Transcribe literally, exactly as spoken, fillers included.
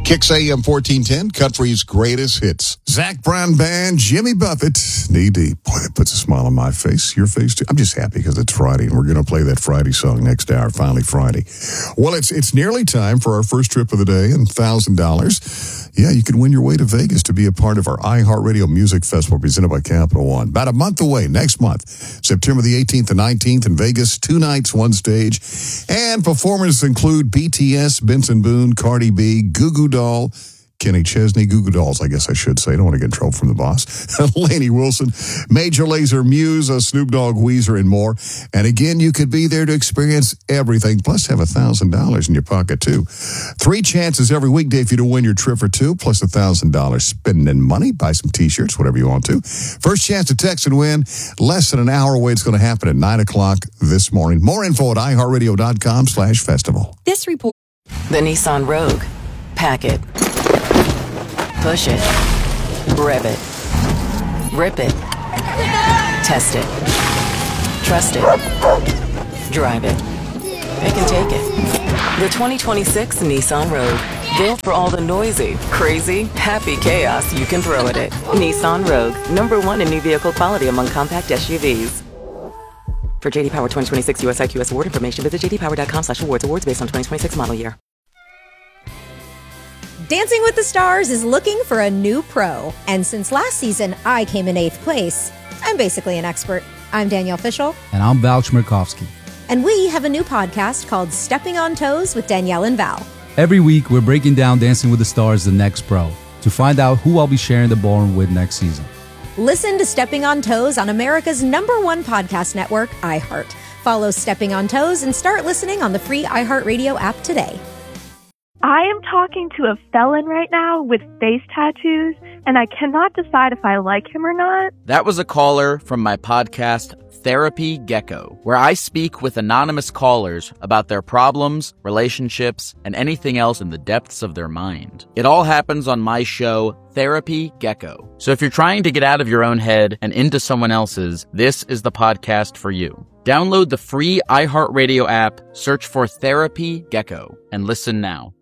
Kicks A M fourteen ten, country's greatest hits. Zach Brown Band, Jimmy Buffett, Knee Deep. Boy, that puts a smile on my face, your face too. I'm just happy because it's Friday, and we're going to play that Friday song next hour, Finally Friday. Well, it's it's nearly time for our first trip of the day and one thousand dollars. Yeah, you can win your way to Vegas to be a part of our iHeartRadio Music Festival presented by Capital One. About a month away, next month, September the eighteenth and nineteenth in Vegas, two nights, one stage. And performers include B T S, Benson Boone, Cardi B, Goo Goo Doll, Kenny Chesney, Goo Goo Dolls, I guess I should say. I don't want to get in trouble from the boss. Lainey Wilson, Major Lazer, Muse, uh, Snoop Dogg, Weezer, and more. And again, you could be there to experience everything, plus have one thousand dollars in your pocket, too. Three chances every weekday for you to win your trip for two, plus one thousand dollars spending money. Buy some T-shirts, whatever you want to. First chance to text and win. Less than an hour away. It's going to happen at nine o'clock this morning. More info at iHeartRadio.com slash festival. This report. The Nissan Rogue. Pack it. Push it. Rev it. Rip it. Test it. Trust it. Drive it. It can take it. The twenty twenty-six Nissan Rogue. Built for all the noisy, crazy, happy chaos you can throw at it. Nissan Rogue. Number one in new vehicle quality among compact S U Vs. For J D Power twenty twenty-six U S I Q S award information, visit j d power dot com slash awards. Awards based on twenty twenty-six model year. Dancing with the Stars is looking for a new pro. And since last season, I came in eighth place. I'm basically an expert. I'm Danielle Fishel. And I'm Val Chmerkovsky. And we have a new podcast called Stepping on Toes with Danielle and Val. Every week, we're breaking down Dancing with the Stars, the next pro, to find out who I'll be sharing the ballroom with next season. Listen to Stepping on Toes on America's number one podcast network, iHeart. Follow Stepping on Toes and start listening on the free iHeartRadio app today. I am talking to a felon right now with face tattoos, and I cannot decide if I like him or not. That was a caller from my podcast, Therapy Gecko, where I speak with anonymous callers about their problems, relationships, and anything else in the depths of their mind. It all happens on my show, Therapy Gecko. So if you're trying to get out of your own head and into someone else's, this is the podcast for you. Download the free iHeartRadio app, search for Therapy Gecko, and listen now.